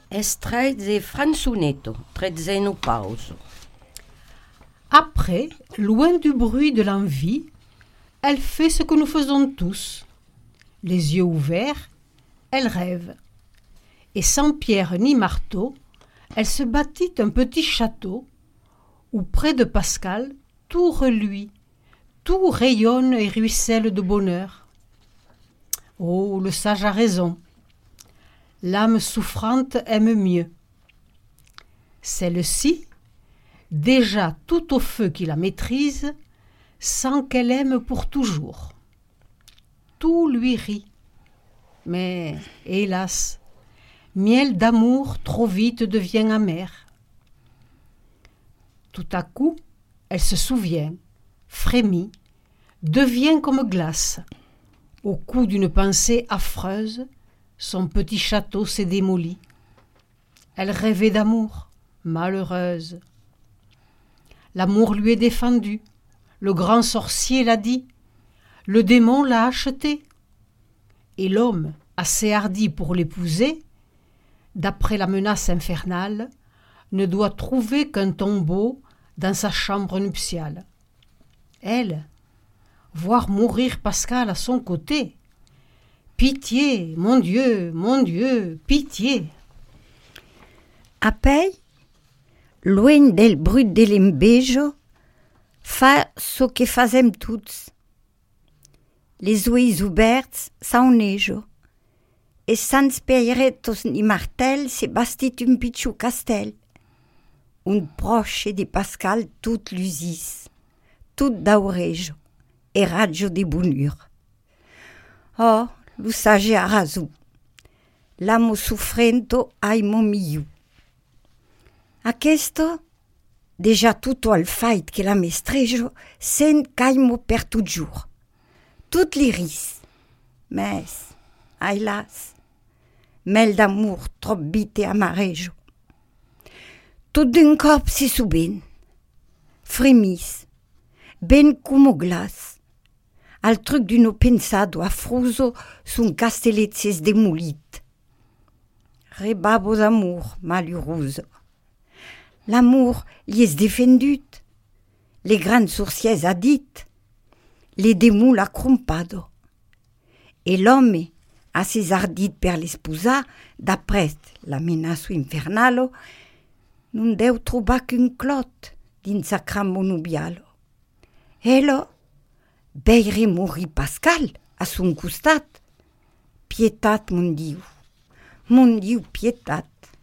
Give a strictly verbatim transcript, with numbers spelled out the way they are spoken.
Es treze franzunetto, trezzeno pauso. Après, loin du bruit de l'envie, elle fait ce que nous faisons tous. Les yeux ouverts, elle rêve. Et sans pierre ni marteau, elle se bâtit un petit château où, près de Pascal, tout reluit, tout rayonne et ruisselle de bonheur. Oh, le sage a raison. L'âme souffrante aime mieux. Celle-ci, déjà tout au feu qui la maîtrise, sent qu'elle aime pour toujours. Tout lui rit. Mais, hélas, miel d'amour trop vite devient amer. Tout à coup, elle se souvient, frémit, devient comme glace. Au coup d'une pensée affreuse, son petit château s'est démoli. Elle rêvait d'amour, malheureuse. L'amour lui est défendu. Le grand sorcier l'a dit. Le démon l'a acheté. Et l'homme, assez hardi pour l'épouser, d'après la menace infernale, ne doit trouver qu'un tombeau dans sa chambre nuptiale. Elle, voir mourir Pascal à son côté. Pitié, mon Dieu, mon Dieu, pitié. Apoi, loin del brut de l'embejo, fa so que fazem tuts. Les ulls oberts saunejo, e sans peiretos ni martel se bastit un pitjor castell. Un proche de Pascal tout l'usis, tout daurejo, e raggio de bonheur. Oh, lo sage a raso. L'amo soffrento aimo miu. Aquesto, déjà tutto al fait que la mestrejo sen caimo per toujours. Tout l'iris. Mais, hélas, mel d'amour trop vite amarejo. Tout d'un cop se suben, fremis, ben como glace. Al truc d'uno pensado afruso sun castellet ses demolit. Rebabo d'amour malheureuse. L'amour li est défendut. Les grandes sorcières a dit. Les démons l'a crompado. Et l'homme a ses ardit per l'esposa, d'après la menace infernalo, non deu trobar qu'un clot dins sa cramo nubialo. Elo, beire mori Pascal a son costat. Pietat, mon Dieu, mon Dieu, pietat.